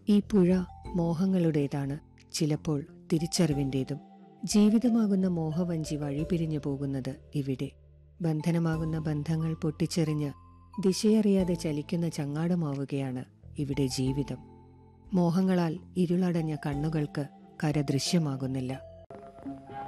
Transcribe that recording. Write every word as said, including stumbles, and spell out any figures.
ഈ പുഴ മോഹങ്ങളുടേതാണ്, ചിലപ്പോൾ തിരിച്ചറിവിൻ്റേതും. ജീവിതമാകുന്ന മോഹവഞ്ചി വഴിപിരിഞ്ഞു പോകുന്നത് ഇവിടെ. ബന്ധനമാകുന്ന ബന്ധങ്ങൾ പൊട്ടിച്ചെറിഞ്ഞ് ദിശയറിയാതെ ചലിക്കുന്ന ചങ്ങാടമാവുകയാണ് ഇവിടെ ജീവിതം. മോഹങ്ങളാൽ ഇരുളടഞ്ഞ കണ്ണുകൾക്ക് കര ദൃശ്യമാകുന്നില്ല.